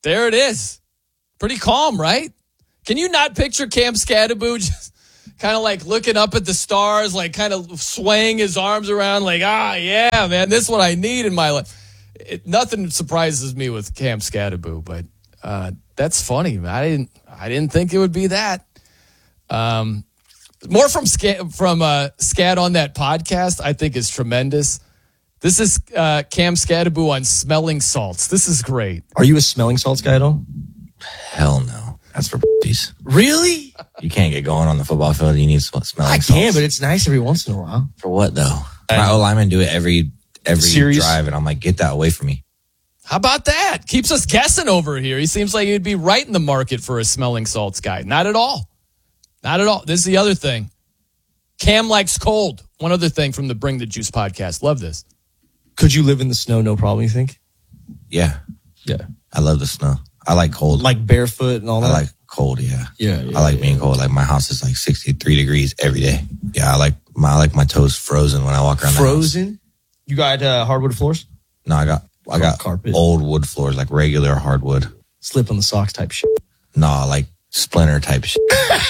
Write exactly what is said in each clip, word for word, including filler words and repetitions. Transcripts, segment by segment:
There it is. Pretty calm, right? Can you not picture Cam Scadaboo just kind of like looking up at the stars, like kind of swaying his arms around like, ah, yeah, man, this is what I need in my life. It, nothing surprises me with Cam Scadaboo, but uh, that's funny. I didn't I didn't think it would be that. Um, more from, from uh, Scad on that podcast, I think is tremendous. This is uh, Cam Scadaboo on smelling salts. This is great. Are you a smelling salts guy at all? Hell no. That's for p****s. Really? You can't get going on the football field. You need smelling salts. I can, but it's nice every once in a while. For what, though? My O linemen do it every every Series? drive, and I'm like, get that away from me. How about that? Keeps us guessing over here. He seems like he'd be right in the market for a smelling salts guy. Not at all. Not at all. This is the other thing. Cam likes cold. One other thing from the Bring the Juice podcast. Love this. Could you live in the snow, no problem, you think? Yeah. Yeah. I love the snow. I like cold. Like barefoot and all that? I like cold, yeah. Yeah, yeah I like yeah, being yeah. cold. Like my house is like sixty-three degrees every day. Yeah, I like my I like my toes frozen when I walk around Frozen? the house. You got uh, hardwood floors? No, I got I got carpet. Old wood floors, like regular hardwood. Slip on the socks type shit. No, like splinter type shit.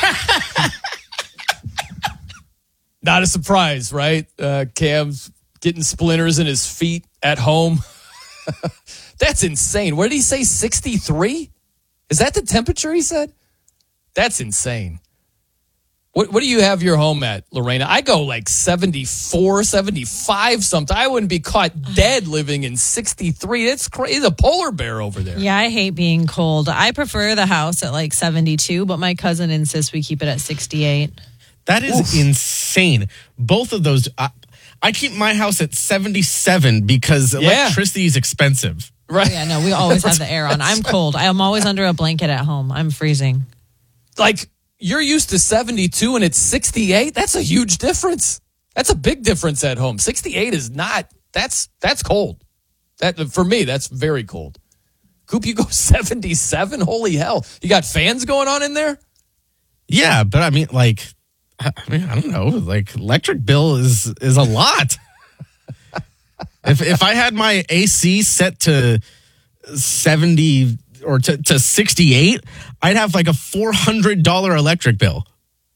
Not a surprise, right? Uh, Cam's getting splinters in his feet at home. That's insane. What did he say, sixty-three? Is that the temperature he said? That's insane. What what do you have your home at, Lorena? I go like seventy-four, seventy-five something. I wouldn't be caught dead living in sixty-three. It's crazy. It's a polar bear over there. Yeah, I hate being cold. I prefer the house at like seventy-two, but my cousin insists we keep it at sixty-eight. That is Oof. insane. Both of those. I, I keep my house at seventy-seven because Yeah. electricity is expensive. Right. Yeah, no, we always have the air on. I'm cold. I'm always under a blanket at home. I'm freezing. Like, you're used to seventy-two and it's sixty-eight. That's a huge difference. That's a big difference at home. sixty-eight is not, that's that's cold. That for me, that's very cold. Coop, you go seventy-seven? Holy hell. You got fans going on in there? Yeah, but I mean, like, I mean, I don't know. Like, electric bill is is a lot. if if I had my A C set to seventy or to, to sixty-eight, I'd have like a four hundred dollars electric bill.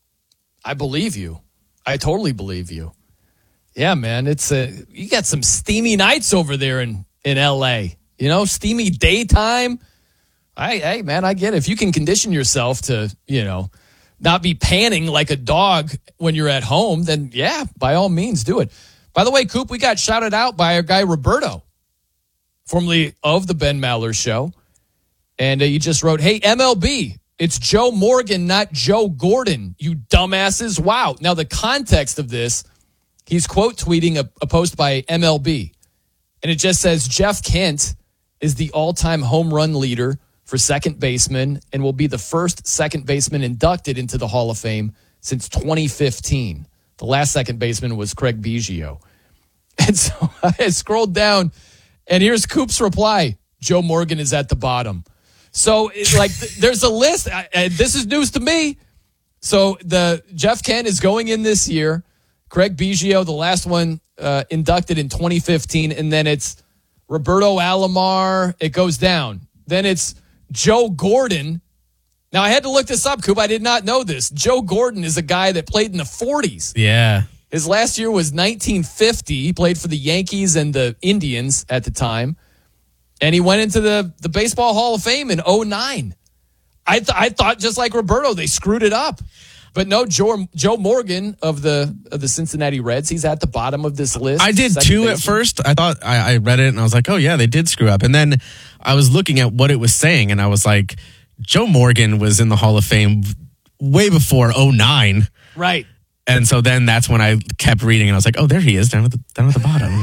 I believe you. I totally believe you. Yeah, man. It's a, you got some steamy nights over there in, in L A. You know, steamy daytime. I, hey, man, I get it. If you can condition yourself to, you know, not be panning like a dog when you're at home, then yeah, by all means, do it. By the way, Coop, we got shouted out by our guy Roberto, formerly of the Ben Maller Show. And uh, you just wrote, hey, M L B, it's Joe Morgan, not Joe Gordon, you dumbasses. Wow. Now, the context of this, he's quote tweeting a, a post by M L B. And it just says, Jeff Kent is the all-time home run leader for second baseman and will be the first second baseman inducted into the Hall of Fame since twenty fifteen. The last second baseman was Craig Biggio. And so I scrolled down, and here's Coop's reply. Joe Morgan is at the bottom. So, it's like, there's a list. And this is news to me. So, the Jeff Kent is going in this year. Craig Biggio, the last one, uh, inducted in twenty fifteen. And then it's Roberto Alomar. It goes down. Then it's Joe Gordon. Now, I had to look this up, Coop. I did not know this. Joe Gordon is a guy that played in the forties. Yeah. His last year was nineteen fifty. He played for the Yankees and the Indians at the time. And he went into the, the Baseball Hall of Fame in oh nine. I, th- I thought, just like Roberto, they screwed it up. But no, Joe, Joe Morgan of the of the Cincinnati Reds, he's at the bottom of this list. I did too baseman. At first. I thought I, I read it and I was like, oh, yeah, they did screw up. And then I was looking at what it was saying and I was like, Joe Morgan was in the Hall of Fame way before oh nine. Right. And so then that's when I kept reading and I was like, oh, there he is down at the, down at the bottom.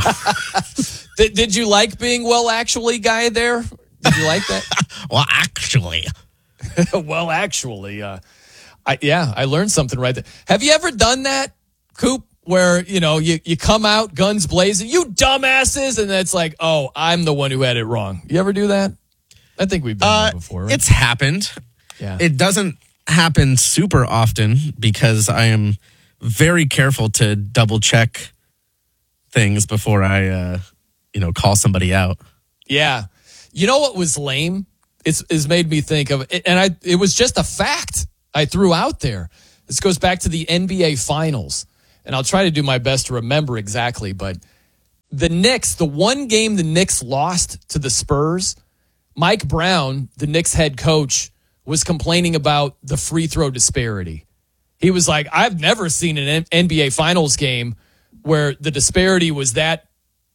So. did, did you like being well actually guy there? Did you like that? well, actually. well, actually. Uh, I, yeah, I learned something right there. Have you ever done that, Coop, where, you know, you, you come out guns blazing, you dumbasses, and it's like, oh, I'm the one who had it wrong. You ever do that? I think we've been uh, there before, right? It's happened. Yeah. It doesn't happen super often because I am very careful to double check things before I, uh, you know, call somebody out. Yeah. You know what was lame, it's, it's made me think of it. And I, it was just a fact I threw out there. This goes back to the N B A Finals. And I'll try to do my best to remember exactly. But the Knicks, the one game the Knicks lost to the Spurs, Mike Brown, the Knicks head coach, was complaining about the free throw disparity. He was like, I've never seen an N B A Finals game where the disparity was that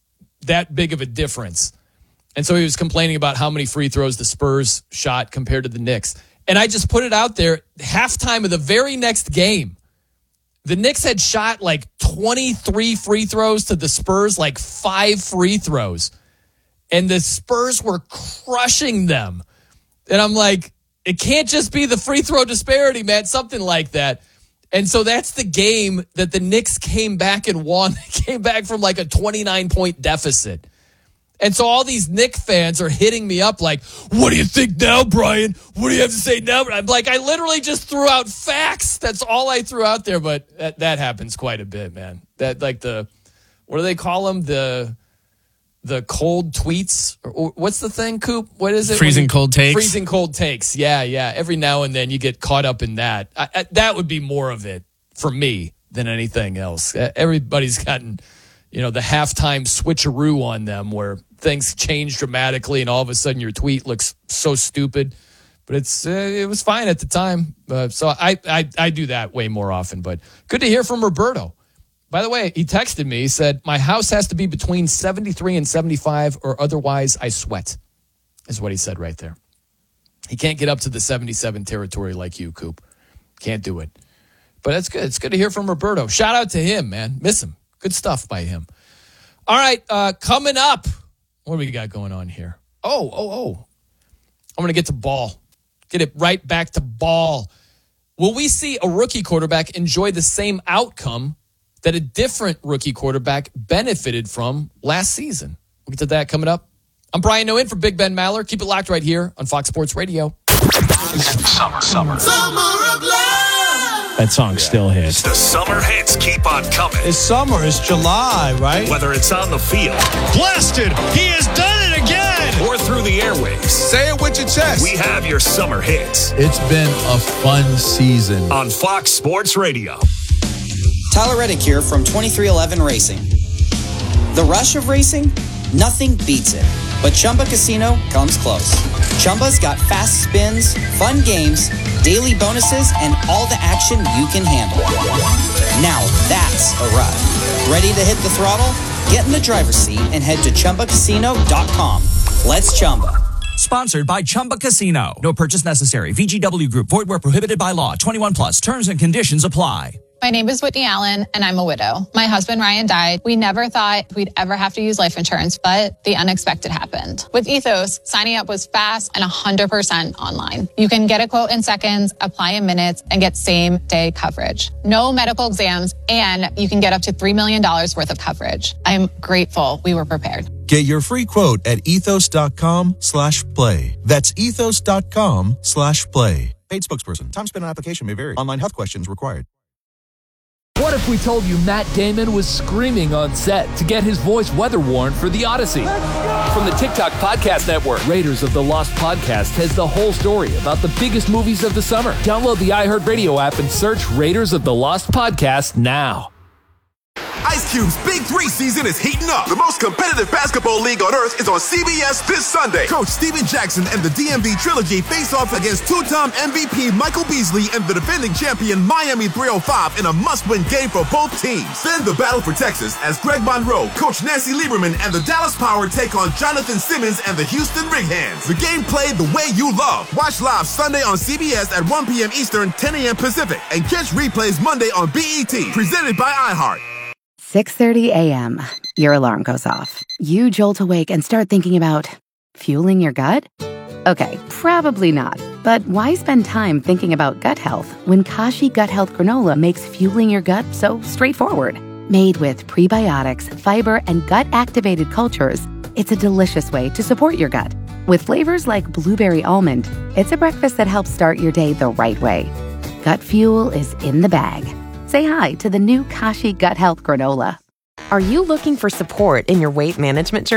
that big of a difference. And so he was complaining about how many free throws the Spurs shot compared to the Knicks. And I just put it out there, halftime of the very next game, the Knicks had shot like twenty-three free throws to the Spurs, like five free throws. And the Spurs were crushing them. And I'm like, it can't just be the free throw disparity, man, something like that. And so that's the game that the Knicks came back and won. They came back from like a twenty-nine point deficit. And so all these Knicks fans are hitting me up like, what do you think now, Brian? What do you have to say now? I'm like, I literally just threw out facts. That's all I threw out there. But that, that happens quite a bit, man. That like the, what do they call them? The, the cold tweets? Or, what's the thing, Coop? What is it? Freezing you, cold takes? Freezing cold takes. Yeah, yeah. Every now and then you get caught up in that. I, I, that would be more of it for me than anything else. Everybody's gotten, you know, the halftime switcheroo on them where things change dramatically and all of a sudden your tweet looks so stupid. But it's uh, it was fine at the time. Uh, so I, I, I do that way more often. But good to hear from Roberto. By the way, he texted me. He said, my house has to be between seventy-three and seventy-five or otherwise I sweat, is what he said right there. He can't get up to the seventy-seven territory like you, Coop. Can't do it. But that's good. It's good to hear from Roberto. Shout out to him, man. Miss him. Good stuff by him. All right, uh, coming up. What do we got going on here? Oh, oh, oh. I'm going to get to ball. Get it right back to ball. Will we see a rookie quarterback enjoy the same outcome that a different rookie quarterback benefited from last season? We'll get to that coming up. I'm Brian Noin for Big Ben Maller. Keep it locked right here on Fox Sports Radio. Summer, summer. Summer of love. That song still hits. The summer hits keep on coming. It's summer. It's July, right? Whether it's on the field. Blasted. He has done it again. Or through the airwaves. Say it with your chest. We have your summer hits. It's been a fun season. On Fox Sports Radio. Tyler Reddick here from twenty-three eleven Racing. The rush of racing? Nothing beats it. But Chumba Casino comes close. Chumba's got fast spins, fun games, daily bonuses, and all the action you can handle. Now that's a ride. Ready to hit the throttle? Get in the driver's seat and head to Chumba Casino dot com. Let's Chumba. Sponsored by Chumba Casino. No purchase necessary. V G W Group. Void where prohibited by law. twenty-one plus. Terms and conditions apply. My name is Whitney Allen, and I'm a widow. My husband, Ryan, died. We never thought we'd ever have to use life insurance, but the unexpected happened. With Ethos, signing up was fast and one hundred percent online. You can get a quote in seconds, apply in minutes, and get same-day coverage. No medical exams, and you can get up to three million dollars worth of coverage. I'm grateful we were prepared. Get your free quote at ethos.com slash play. That's ethos.com slash play. Paid spokesperson. Time spent on application may vary. Online health questions required. What if we told you Matt Damon was screaming on set to get his voice weather warned for The Odyssey? From the TikTok Podcast Network, Raiders of the Lost Podcast has the whole story about the biggest movies of the summer. Download the iHeartRadio app and search Raiders of the Lost Podcast now. Ice Cube's Big Three season is heating up. The most competitive basketball league on earth is on C B S this Sunday. Coach Steven Jackson and the D M V Trilogy face off against two-time M V P Michael Beasley and the defending champion Miami three oh five in a must-win game for both teams. Then the battle for Texas as Greg Monroe, Coach Nancy Lieberman, and the Dallas Power take on Jonathan Simmons and the Houston Rig-Hands. The game played the way you love. Watch live Sunday on C B S at one p.m. Eastern, ten a.m. Pacific, and catch replays Monday on B E T. Presented by iHeart. six thirty a.m. Your alarm goes off. You jolt awake and start thinking about fueling your gut? Okay, probably not. But why spend time thinking about gut health when Kashi Gut Health Granola makes fueling your gut so straightforward? Made with prebiotics, fiber, and gut-activated cultures, it's a delicious way to support your gut. With flavors like blueberry almond, it's a breakfast that helps start your day the right way. Gut fuel is in the bag. Say hi to the new Kashi Gut Health Granola. Are you looking for support in your weight management journey?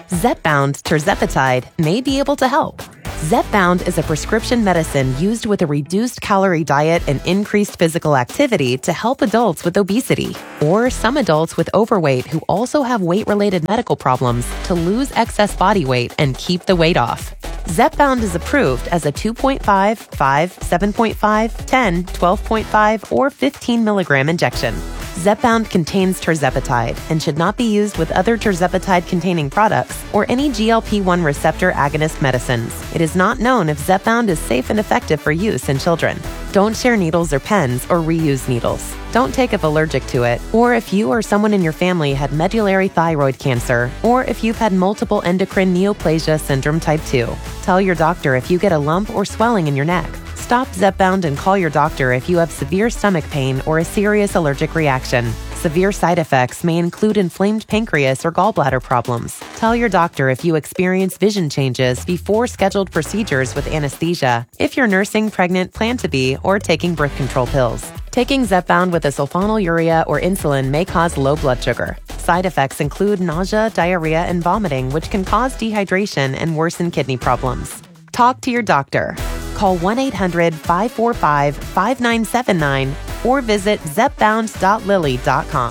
Zepbound terzepatide may be able to help. Zepbound is a prescription medicine used with a reduced calorie diet and increased physical activity to help adults with obesity or some adults with overweight who also have weight-related medical problems to lose excess body weight and keep the weight off. Zepbound is approved as a two point five, five, seven point five, ten, twelve point five, or fifteen milligram injection. Zepbound contains terzepatide and should not be used with other terzepatide-containing products or any G L P one receptor agonist medicines. It is not known if Zepbound is safe and effective for use in children. Don't share needles or pens or reuse needles. Don't take if allergic to it, or if you or someone in your family had medullary thyroid cancer, or if you've had multiple endocrine neoplasia syndrome type two. Tell your doctor if you get a lump or swelling in your neck. Stop Zepbound and call your doctor if you have severe stomach pain or a serious allergic reaction. Severe side effects may include inflamed pancreas or gallbladder problems. Tell your doctor if you experience vision changes before scheduled procedures with anesthesia, if you're nursing, pregnant, plan to be, or taking birth control pills. Taking Zepbound with a sulfonylurea or insulin may cause low blood sugar. Side effects include nausea, diarrhea, and vomiting, which can cause dehydration and worsen kidney problems. Talk to your doctor. Call one eight hundred, five four five, five nine seven nine or visit zepbound dot lilly dot com.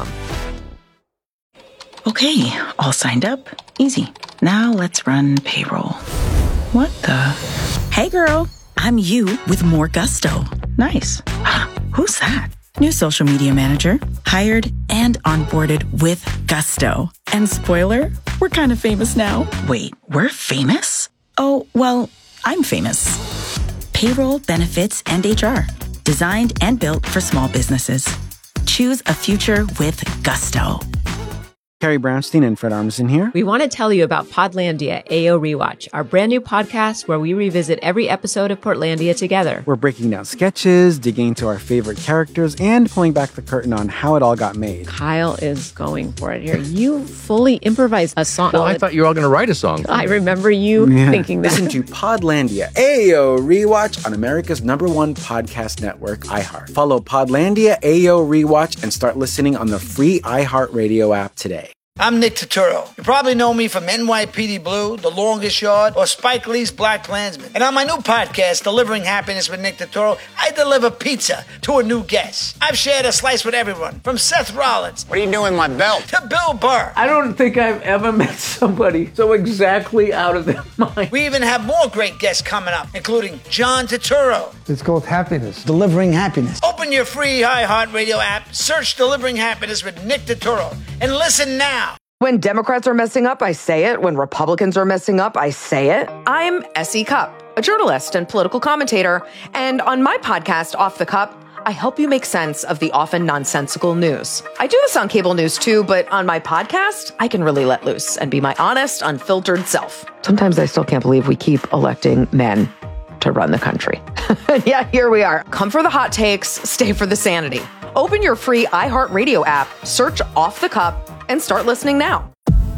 Okay, all signed up. Easy. Now let's run payroll. What the? Hey girl, I'm you with more gusto. Nice. Who's that? New social media manager. Hired and onboarded with gusto. And spoiler, we're kind of famous now. Wait, we're famous? Oh, well, I'm famous. Payroll, benefits, and H R. Designed and built for small businesses. Choose a future with gusto. Carrie Brownstein and Fred Armisen here. We want to tell you about Podlandia A O Rewatch, our brand new podcast where we revisit every episode of Portlandia together. We're breaking down sketches, digging into our favorite characters, and pulling back the curtain on how it all got made. Kyle is going for it here. You fully improvised a song. Well, I thought you were all going to write a song. I remember you yeah. thinking that. Listen to Podlandia A O Rewatch on America's number one podcast network, iHeart. Follow Podlandia A O Rewatch and start listening on the free iHeartRadio app today. I'm Nick Turturro. You probably know me from N Y P D Blue, The Longest Yard, or Spike Lee's Black Klansman. And on my new podcast, Delivering Happiness with Nick Turturro, I deliver pizza to a new guest. I've shared a slice with everyone, from Seth Rollins. What are you doing with my belt? To Bill Burr. I don't think I've ever met somebody so exactly out of their mind. We even have more great guests coming up, including John Turturro. It's called Happiness. Delivering Happiness. Open your free iHeartRadio app, search Delivering Happiness with Nick Turturro, and listen now. When Democrats are messing up, I say it. When Republicans are messing up, I say it. I'm Essie Cupp, a journalist and political commentator. And on my podcast, Off the Cup, I help you make sense of the often nonsensical news. I do this on cable news too, but on my podcast, I can really let loose and be my honest, unfiltered self. Sometimes I still can't believe we keep electing men to run the country. Yeah, here we are. Come for the hot takes, stay for the sanity. Open your free iHeartRadio app, search Off the Cup, and start listening now.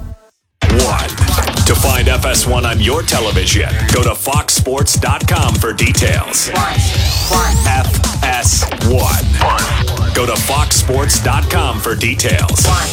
One. To find F S one on your television, go to fox sports dot com for details. F S one. Go to fox sports dot com for details.